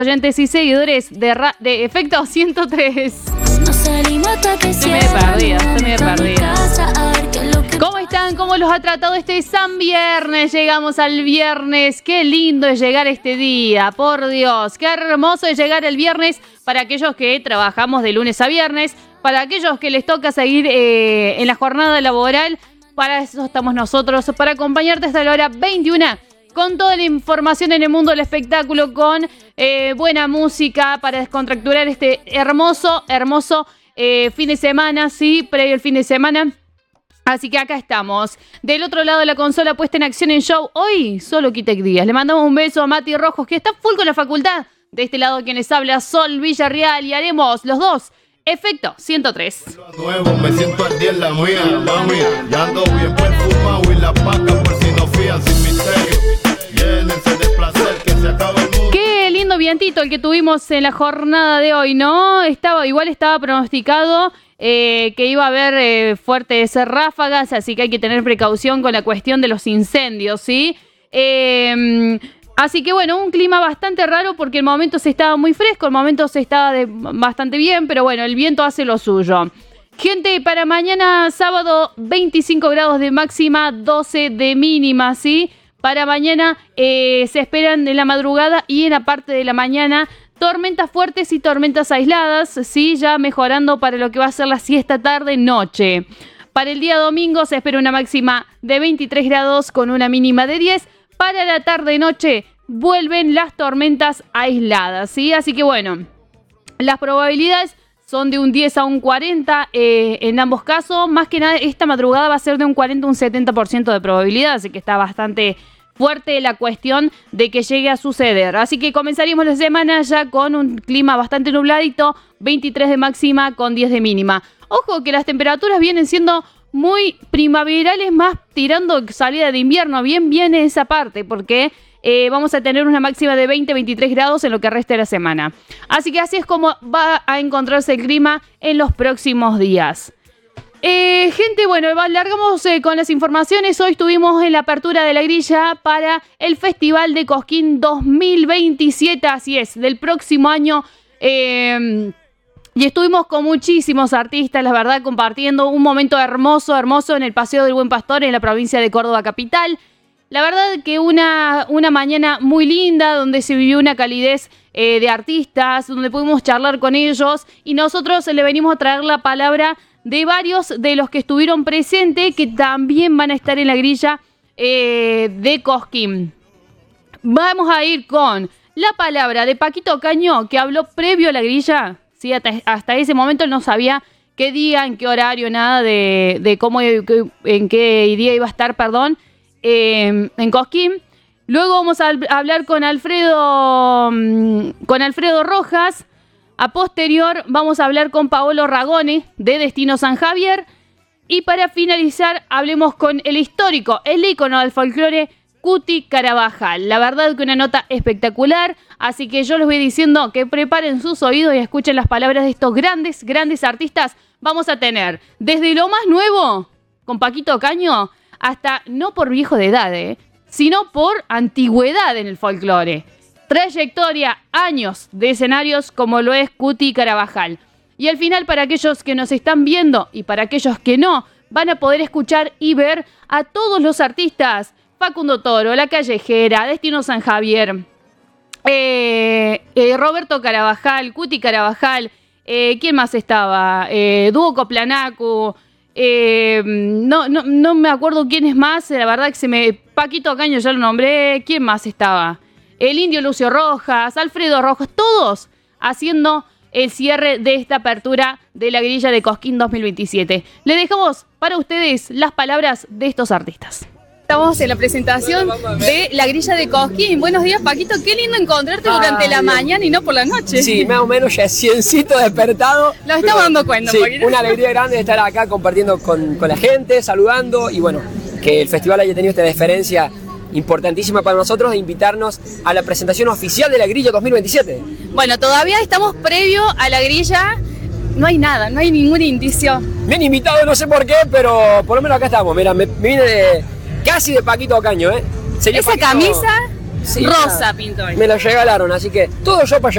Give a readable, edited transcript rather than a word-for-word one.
oyentes y seguidores de Efecto 103. Estoy medio perdida. ¿Cómo están? ¿Cómo los ha tratado este San Viernes? Llegamos al viernes. Qué lindo es llegar este día, por Dios. Qué hermoso es llegar el viernes para aquellos que trabajamos de lunes a viernes, para aquellos que les toca seguir en la jornada laboral. Para eso estamos nosotros, para acompañarte hasta la hora 21. Con toda la información en el mundo del espectáculo, con buena música para descontracturar este hermoso fin de semana, sí, previo al fin de semana. Así que acá estamos. Del otro lado de la consola puesta en acción en show, hoy solo Kitec Díaz. Le mandamos un beso a Mati Rojos, que está full con la facultad. De este lado quienes habla, Sol Villarreal, y haremos los dos Efecto 103. Nuevo, me siento al día en la mía, mami. Ya ando bien perfumado y la paca por si no fían sin misterio. Llénense de placer que se acaba el mundo. Qué lindo vientito el que tuvimos en la jornada de hoy, ¿no? Igual estaba pronosticado que iba a haber fuertes ráfagas, así que hay que tener precaución con la cuestión de los incendios, ¿sí? Así que bueno, un clima bastante raro porque el momento se estaba muy fresco, el momento se estaba bastante bien, pero bueno, el viento hace lo suyo. Gente, para mañana sábado 25 grados de máxima, 12 de mínima, ¿sí? Para mañana se esperan en la madrugada y en la parte de la mañana tormentas fuertes y tormentas aisladas, ¿sí? Ya mejorando para lo que va a ser la siesta tarde-noche. Para el día domingo se espera una máxima de 23 grados con una mínima de 10. Para la tarde-noche vuelven las tormentas aisladas, ¿sí? Así que bueno, las probabilidades son de un 10 a un 40 en ambos casos. Más que nada, esta madrugada va a ser de un 40 a un 70% de probabilidad, así que está bastante fuerte la cuestión de que llegue a suceder. Así que comenzaríamos la semana ya con un clima bastante nubladito, 23 de máxima con 10 de mínima. Ojo que las temperaturas vienen siendo muy primaverales, más tirando salida de invierno. Bien viene esa parte, porque vamos a tener una máxima de 20-23 grados en lo que resta de la semana. Así que así es como va a encontrarse el clima en los próximos días. Gente, bueno, largamos con las informaciones. Hoy estuvimos en la apertura de la grilla para el Festival de Cosquín 2027, así es, del próximo año. Y estuvimos con muchísimos artistas, la verdad, compartiendo un momento hermoso en el Paseo del Buen Pastor en la provincia de Córdoba capital. La verdad que una mañana muy linda, donde se vivió una calidez de artistas, donde pudimos charlar con ellos y nosotros le venimos a traer la palabra de varios de los que estuvieron presentes, que también van a estar en la grilla de Cosquín. Vamos a ir con la palabra de Paquito Ocaño, que habló previo a la grilla. Sí, hasta ese momento él no sabía qué día, en qué horario, nada de cómo, en qué día iba a estar, en Cosquín. Luego vamos a hablar con Alfredo Rojas. A posterior vamos a hablar con Paolo Ragone de Destino San Javier. Y para finalizar hablemos con el histórico, el ícono del folclore, Cuti Carabajal. La verdad que una nota espectacular, así que yo les voy diciendo que preparen sus oídos y escuchen las palabras de estos grandes artistas. Vamos a tener desde lo más nuevo, con Paquito Ocaño, hasta no por viejo de edad, sino por antigüedad en el folclore. Trayectoria, años de escenarios como lo es Cuti Carabajal. Y al final, para aquellos que nos están viendo y para aquellos que no, van a poder escuchar y ver a todos los artistas. Facundo Toro, La Callejera, Destino San Javier, Roberto Carabajal, Cuti Carabajal, ¿quién más estaba? Dúo Coplanacu, no me acuerdo quién es más, la verdad que Paquito Ocaño ya lo nombré, ¿quién más estaba? El Indio Lucio Rojas, Alfredo Rojas, todos haciendo el cierre de esta apertura de la grilla de Cosquín 2027. Le dejamos para ustedes las palabras de estos artistas. Estamos en la presentación de la grilla de Cosquín. Buenos días, Paquito. Qué lindo encontrarte durante la mañana y no por la noche. Sí, más o menos ya es ciencito despertado. Nos estamos dando cuenta. Sí, una alegría grande de estar acá compartiendo con la gente, saludando y bueno, que el festival haya tenido esta deferencia importantísima para nosotros de invitarnos a la presentación oficial de la grilla 2027. Bueno, todavía estamos previo a la grilla. No hay nada, no hay ningún indicio. Me han invitado, no sé por qué, pero por lo menos acá estamos. Mira, me vine casi de Paquito Ocaño, ¿eh? Esa Paquito, camisa sí, rosa pintó. Me lo regalaron, así que todo yo para allá.